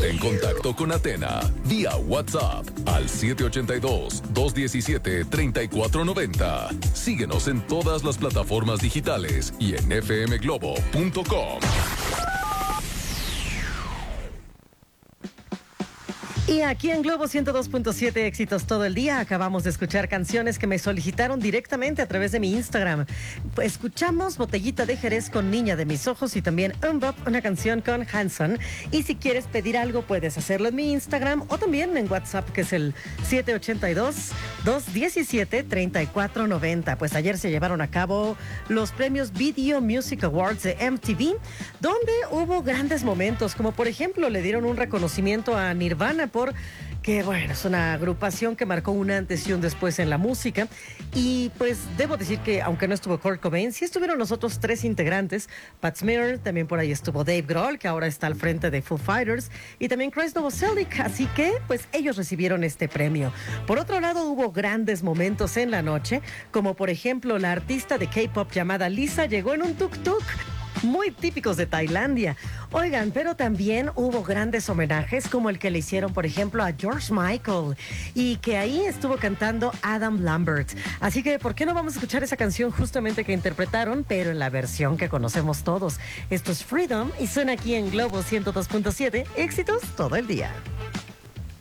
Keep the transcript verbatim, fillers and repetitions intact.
Ponte en contacto con Athena vía WhatsApp al siete ocho dos, dos uno siete, tres cuatro nueve cero. Síguenos en todas las plataformas digitales y en f m globo punto com. Y aquí en Globo ciento dos punto siete, éxitos todo el día. Acabamos de escuchar canciones que me solicitaron directamente a través de mi Instagram. Escuchamos Botellita de Jerez con Niña de mis ojos y también Umbop, una canción con Hanson. Y si quieres pedir algo, puedes hacerlo en mi Instagram o también en WhatsApp, que es el siete ocho dos, dos uno siete, tres cuatro nueve cero. Pues ayer se llevaron a cabo los premios Video Music Awards de M T V, donde hubo grandes momentos, como por ejemplo le dieron un reconocimiento a Nirvana por que, bueno, es una agrupación que marcó un antes y un después en la música. Y pues debo decir que, aunque no estuvo Kurt Cobain, sí estuvieron los otros tres integrantes. Pat Smear, también por ahí estuvo Dave Grohl, que ahora está al frente de Foo Fighters, y también Chris Novoselic. Así que, pues, ellos recibieron este premio. Por otro lado, hubo grandes momentos en la noche, como por ejemplo, la artista de K-pop llamada Lisa llegó en un tuk-tuk, muy típicos de Tailandia. Oigan, pero también hubo grandes homenajes, como el que le hicieron, por ejemplo, a George Michael, y que ahí estuvo cantando Adam Lambert. Así que, ¿por qué no vamos a escuchar esa canción justamente que interpretaron, pero en la versión que conocemos todos? Esto es Freedom y suena aquí en Globo ciento dos punto siete, éxitos todo el día.